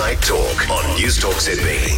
Weeknight Talk on News Talk Sydney.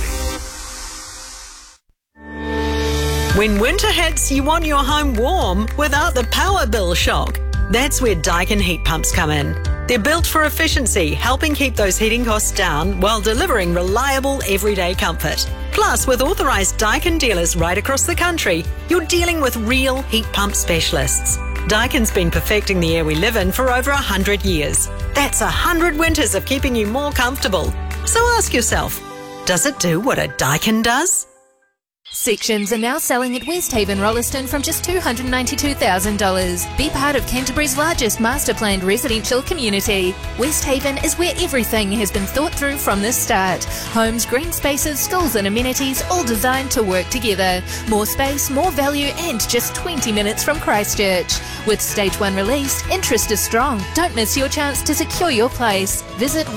When winter hits, you want your home warm without the power bill shock. That's where Daikin heat pumps come in. They're built for efficiency, helping keep those heating costs down while delivering reliable everyday comfort. Plus, with authorised Daikin dealers right across the country, you're dealing with real heat pump specialists. Daikin's been perfecting the air we live in for over 100 years. That's 100 winters of keeping you more comfortable. So ask yourself, does it do what a Daikin does? Sections are now selling at Westhaven Rolleston from just $292,000. Be part of Canterbury's largest master-planned residential community. Westhaven is where everything has been thought through from the start. Homes, green spaces, schools and amenities, all designed to work together. More space, more value and just 20 minutes from Christchurch. With Stage 1 released, interest is strong. Don't miss your chance to secure your place. Visit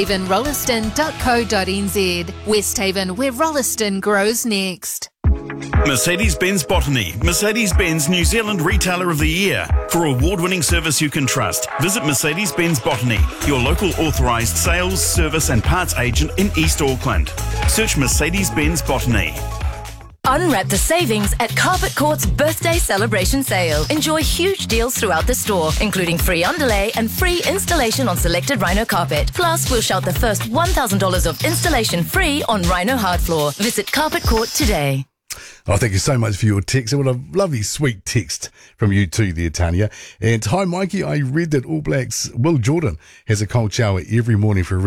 westhavenrolleston.co.nz. Westhaven, where Rolleston grows next. Mercedes-Benz Botany, Mercedes-Benz New Zealand Retailer of the Year. For award-winning service you can trust, visit Mercedes-Benz Botany, your local authorised sales, service and parts agent in East Auckland. Search Mercedes-Benz Botany. Unwrap the savings at Carpet Court's birthday celebration sale. Enjoy huge deals throughout the store, including free underlay and free installation on selected Rhino carpet. Plus, we'll shout the first $1,000 of installation free on Rhino hard floor. Visit Carpet Court today. Oh, thank you so much for your text. And what a lovely, sweet text from you too there, Tanya. And hi, Mikey. I read that All Blacks Will Jordan has a cold shower every morning for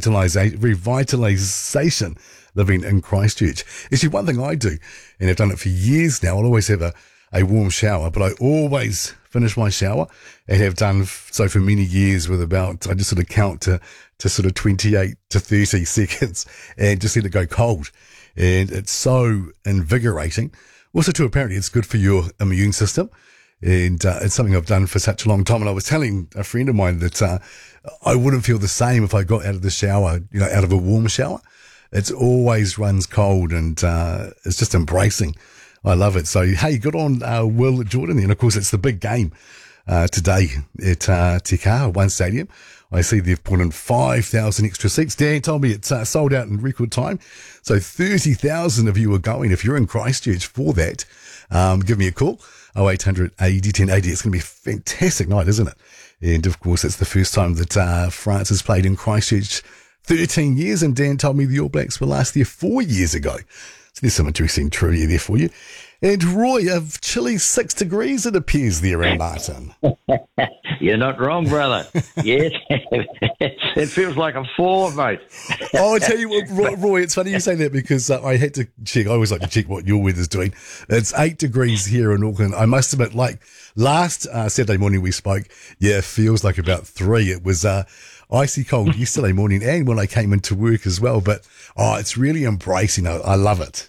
revitalisation living in Christchurch. Actually, one thing I do, and I've done it for years now, I'll always have a warm shower, but I always finish my shower and have done so for many years with about, I just sort of count to sort of 28 to 30 seconds and just let it go cold. And it's so invigorating. Also, too, apparently it's good for your immune system. And it's something I've done for such a long time. And I was telling a friend of mine that I wouldn't feel the same if I got out of the shower, out of a warm shower. It always runs cold and it's just embracing. I love it. So, hey, good on Will Jordan. And, of course, it's the big game today at Te Kaha One Stadium. I see they've put in 5,000 extra seats. Dan told me it's sold out in record time. So 30,000 of you are going. If you're in Christchurch for that, give me a call. 0800 80 1080. It's going to be a fantastic night, isn't it? And, of course, it's the first time that France has played in Christchurch 13 years. And Dan told me the All Blacks were last there 4 years ago. So there's some interesting trivia there for you. And Roy, of chilly 6 degrees, it appears there in Martin. You're not wrong, brother. Yes, it feels like a 4, mate. Oh, I tell you what, Roy, it's funny you say that because I had to check. I always like to check what your weather's doing. It's 8 degrees here in Auckland. I must admit, like last Saturday morning we spoke, yeah, it feels like about 3. It was icy cold yesterday morning and when I came into work as well. But, it's really embracing. I love it.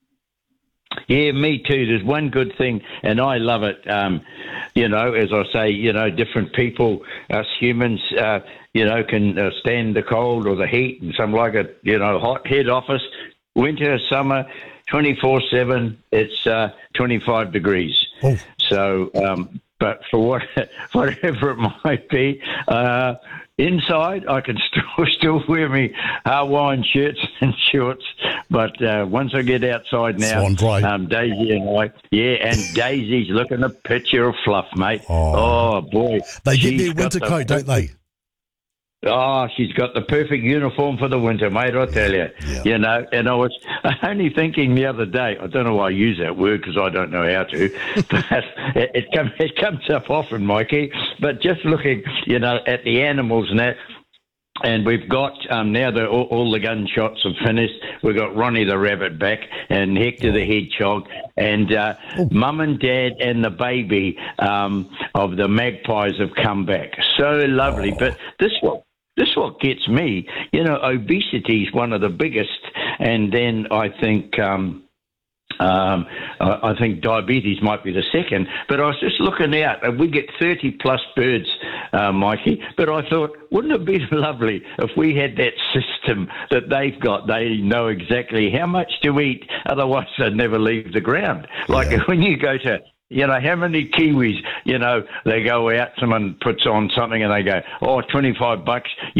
Yeah, me too. There's one good thing, and I love it. As I say, different people, us humans, can stand the cold or the heat, and some like it, hot head office, winter, summer, 24/7. It's 25 degrees. Oh. So, but for whatever it might be, inside, I can still wear me Hawaiian shirts and shorts, but once I get outside now, Daisy and I, and Daisy's looking a picture of fluff, mate. Oh boy. They get their winter coat, don't they? Oh, she's got the perfect uniform for the winter, mate, I tell you. Yeah. And I was only thinking the other day, I don't know why I use that word because I don't know how to, but it comes up often, Mikey, but just looking, at the animals and that, and we've got, now that all the gunshots have finished, we've got Ronnie the rabbit back and Hector the hedgehog and Mum and Dad and the baby of the magpies have come back. So lovely. But this what gets me. Obesity is one of the biggest, and then I think diabetes might be the second. But I was just looking out, and we get 30 plus birds, Mikey. But I thought, wouldn't it be lovely if we had that system that they've got? They know exactly how much to eat, otherwise they'd never leave the ground. Like when you go to, how many Kiwis, they go out, someone puts on something and they go, $25.